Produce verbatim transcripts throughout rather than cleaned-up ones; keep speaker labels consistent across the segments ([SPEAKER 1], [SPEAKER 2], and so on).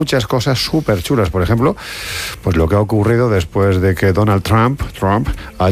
[SPEAKER 1] muchas cosas súper chulas. Por ejemplo, pues lo que ha ocurrido después de que Donald Trump, Trump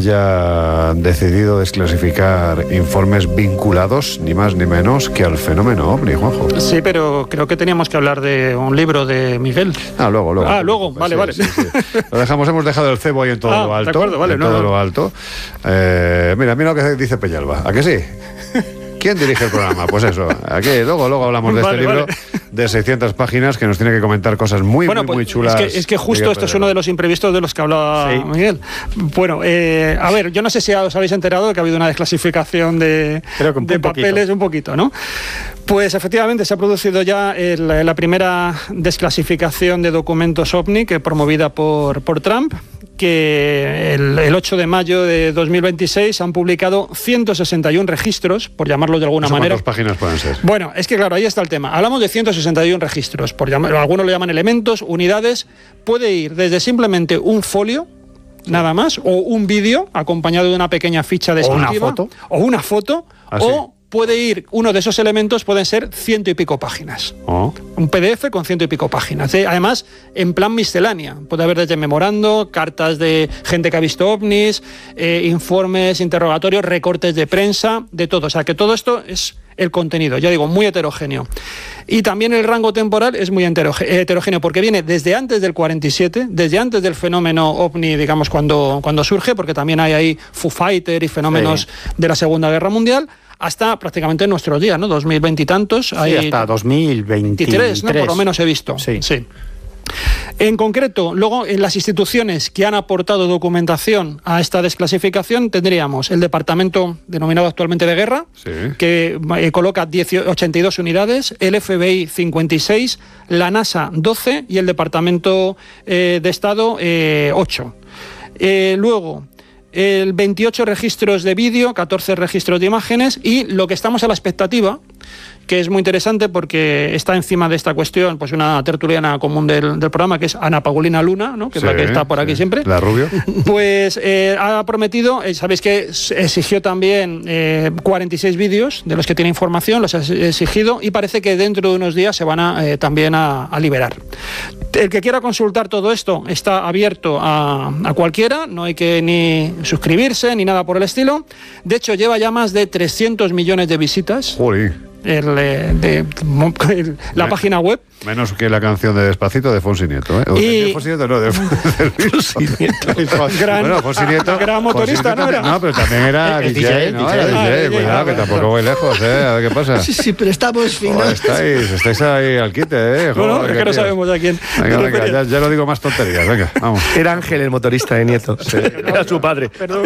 [SPEAKER 1] haya decidido desclasificar informes vinculados, ni más ni menos, que al fenómeno ovni, Juanjo.
[SPEAKER 2] Sí, pero creo que teníamos que hablar de un libro de Miguel.
[SPEAKER 1] Ah, luego, luego.
[SPEAKER 2] Ah, luego, vale,
[SPEAKER 1] sí,
[SPEAKER 2] vale.
[SPEAKER 1] Sí, sí. Lo dejamos, hemos dejado el cebo ahí en todo
[SPEAKER 2] ah,
[SPEAKER 1] lo alto.
[SPEAKER 2] De acuerdo, vale.
[SPEAKER 1] En
[SPEAKER 2] no,
[SPEAKER 1] todo
[SPEAKER 2] no.
[SPEAKER 1] lo alto. Eh, mira, mira lo que dice Peñalba. ¿A que sí? ¿Quién dirige el programa? Pues eso, aquí luego, luego hablamos de
[SPEAKER 2] vale,
[SPEAKER 1] este libro
[SPEAKER 2] vale.
[SPEAKER 1] de seiscientas páginas que nos tiene que comentar cosas muy,
[SPEAKER 2] bueno,
[SPEAKER 1] muy,
[SPEAKER 2] pues,
[SPEAKER 1] muy chulas.
[SPEAKER 2] Es que, es que justo esto es uno de los imprevistos de los que hablaba sí. Miguel. Bueno, eh, a ver, yo no sé si os habéis enterado de que ha habido una desclasificación de,
[SPEAKER 3] Creo que un,
[SPEAKER 2] de
[SPEAKER 3] un
[SPEAKER 2] papeles,
[SPEAKER 3] poquito.
[SPEAKER 2] un poquito, ¿no? Pues efectivamente se ha producido ya el, la primera desclasificación de documentos OVNI que promovida por, por Trump, que el, el ocho de mayo de dos mil veintiséis han publicado ciento sesenta y uno registros, por llamarlo de alguna manera.
[SPEAKER 1] ¿Cuántas páginas pueden ser?
[SPEAKER 2] Bueno, es que claro, ahí está el tema. Hablamos de ciento sesenta y uno registros, por llamar, algunos lo llaman elementos, unidades. Puede ir desde simplemente un folio, nada más, o un vídeo acompañado de una pequeña ficha descriptiva.
[SPEAKER 3] O una foto.
[SPEAKER 2] O una foto,
[SPEAKER 1] ¿Ah,
[SPEAKER 2] o...
[SPEAKER 1] sí?
[SPEAKER 2] puede ir, uno de esos elementos pueden ser ciento y pico páginas.
[SPEAKER 1] Oh.
[SPEAKER 2] Un P D F con ciento y pico páginas. ¿eh? Además, en plan miscelánea. Puede haber desde memorando, cartas de gente que ha visto ovnis, eh, informes, interrogatorios, recortes de prensa, de todo. O sea, que todo esto es el contenido, ya digo, muy heterogéneo. Y también el rango temporal es muy heterogéneo, porque viene desde antes del cuarenta y siete, desde antes del fenómeno ovni, digamos, cuando, cuando surge, porque también hay ahí Foo Fighter y fenómenos sí. de la Segunda Guerra Mundial, hasta prácticamente nuestros días, ¿no? dos mil veinte y tantos.
[SPEAKER 3] Sí,
[SPEAKER 2] hay
[SPEAKER 3] hasta dos mil veintitrés,
[SPEAKER 2] ¿no? Por lo menos he visto.
[SPEAKER 3] Sí.
[SPEAKER 2] sí. En concreto, luego en las instituciones que han aportado documentación a esta desclasificación tendríamos el departamento denominado actualmente de guerra,
[SPEAKER 1] sí.
[SPEAKER 2] que eh, coloca ochenta y dos unidades, el F B I cincuenta y seis, la NASA doce y el Departamento eh, de Estado eh, ocho. Eh, luego... el veintiocho registros de vídeo, catorce registros de imágenes y lo que estamos a la expectativa, que es muy interesante porque está encima de esta cuestión pues una tertuliana común del, del programa, que es Ana Paulina Luna, ¿no? que sí, es la que está por aquí sí. siempre.
[SPEAKER 1] La rubio.
[SPEAKER 2] Pues eh, ha prometido, eh, sabéis que exigió también eh, cuarenta y seis vídeos de los que tiene información, los ha exigido y parece que dentro de unos días se van a, eh, también a, a liberar. El que quiera consultar todo esto está abierto a, a cualquiera, no hay que ni suscribirse ni nada por el estilo. De hecho, lleva ya más de trescientos millones de visitas.
[SPEAKER 1] Joder.
[SPEAKER 2] El, de, de, el, la Men, página web.
[SPEAKER 1] Menos que la canción de Despacito de Fonsi Nieto, ¿eh?
[SPEAKER 2] Y...
[SPEAKER 1] De Fonsi Nieto, no, de, de Fonsi Nieto.
[SPEAKER 2] gran,
[SPEAKER 1] bueno, Fonsi Nieto.
[SPEAKER 2] Gran motorista, ¿no era?
[SPEAKER 1] No, pero también era D J, D J, ¿no? Era D J, ah, cuidado, que tampoco voy lejos, ¿eh? A ver qué pasa.
[SPEAKER 4] Sí, sí, pero estamos finos.
[SPEAKER 1] Oh, estáis, estáis ahí al quite, ¿eh?
[SPEAKER 2] Joder, no, no, es que no sabemos a quién.
[SPEAKER 1] Venga, venga, ya, ya no digo más tonterías, venga, vamos.
[SPEAKER 3] Era Ángel el motorista de Nieto. Sí. Era su padre.
[SPEAKER 2] Perdón.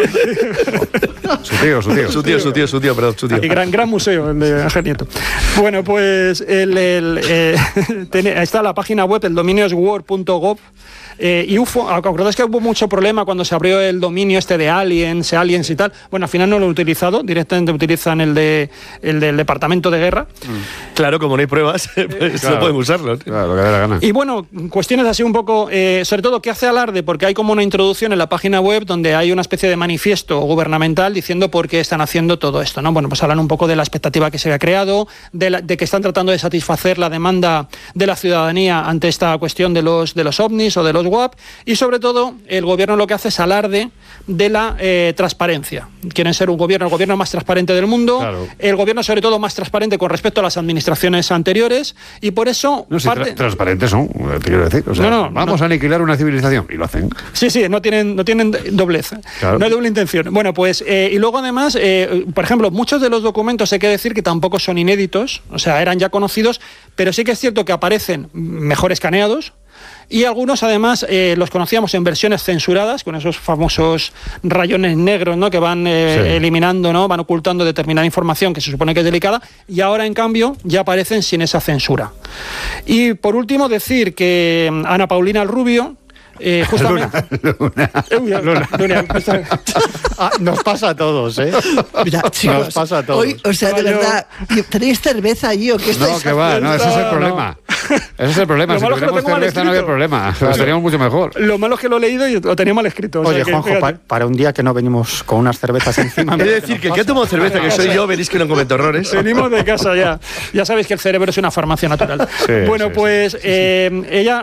[SPEAKER 1] Su tío, su tío.
[SPEAKER 3] Su tío, su tío, su tío, perdón, su tío.
[SPEAKER 2] Y gran, gran museo, el de Ángel Nieto. Bueno, pues el, el, eh, ten, está la página web, el dominio es war punto gov. Eh, y U F O, acordáis que hubo mucho problema cuando se abrió el dominio este de aliens, aliens y tal. Bueno, al final no lo he utilizado, directamente utilizan el de el del Departamento de Guerra.
[SPEAKER 3] Mm. Claro, como no hay pruebas, pues claro, no podemos usarlo.
[SPEAKER 1] Claro, lo que dé la gana.
[SPEAKER 2] Y bueno, cuestiones así un poco, eh, sobre todo que hace alarde, porque hay como una introducción en la página web donde hay una especie de manifiesto gubernamental diciendo por qué están haciendo todo esto, ¿no? Bueno, pues hablan un poco de la expectativa que se había creado, de, la, de que están tratando de satisfacer la demanda de la ciudadanía ante esta cuestión de los, de los ovnis o de los W A P, y sobre todo el gobierno lo que hace es alarde de la eh, transparencia. Quieren ser un gobierno, el gobierno más transparente del mundo, claro. El gobierno sobre todo más transparente con respecto a las administraciones anteriores, y por eso...
[SPEAKER 1] No, si parte... tra transparentes son, te quiero decir. O sea, no, no, vamos no. a aniquilar una civilización, y lo hacen.
[SPEAKER 2] Sí, sí, no tienen, no tienen doblez, claro. No hay doble intención. Bueno, pues, eh, y luego además, eh, por ejemplo, muchos de los documentos hay que decir que tampoco son inéditos, o sea, eran ya conocidos, pero sí que es cierto que aparecen mejor escaneados, y algunos además eh, los conocíamos en versiones censuradas, con esos famosos rayones negros, ¿no? que van eh, sí. eliminando, ¿no? van ocultando determinada información que se supone que es delicada, y ahora en cambio ya aparecen sin esa censura. Y por último decir que Ana Paulina Rubio Eh, justamente...
[SPEAKER 1] Luna.
[SPEAKER 2] Luna. Luna. Luna.
[SPEAKER 4] Ah, nos pasa a todos, ¿eh?
[SPEAKER 5] Mira, chicos,
[SPEAKER 4] nos pasa a todos.
[SPEAKER 5] Hoy, o sea, de
[SPEAKER 2] Caballo.
[SPEAKER 5] verdad, ¿tenéis cerveza allí o qué estáis
[SPEAKER 1] No, que va, no, ese es el problema. Ese es el problema.
[SPEAKER 2] Lo
[SPEAKER 1] Si
[SPEAKER 2] malo es que lo
[SPEAKER 1] tuviéramos
[SPEAKER 2] tengo mal
[SPEAKER 1] cerveza no había
[SPEAKER 2] escrito.
[SPEAKER 1] problema. Lo estaríamos mucho mejor.
[SPEAKER 2] Lo malo es que lo he leído y lo tenía mal escrito. o sea
[SPEAKER 4] Oye,
[SPEAKER 2] que,
[SPEAKER 4] Juanjo,
[SPEAKER 2] fíjate.
[SPEAKER 4] pa- para un día que no venimos con unas cervezas encima...
[SPEAKER 3] He de decir que el que ha tomado cerveza, que soy yo, veréis que no cometo errores.
[SPEAKER 2] Venimos de casa ya. Ya sabéis que el cerebro es una farmacia natural.
[SPEAKER 1] Sí,
[SPEAKER 2] bueno,
[SPEAKER 1] sí,
[SPEAKER 2] pues eh, ella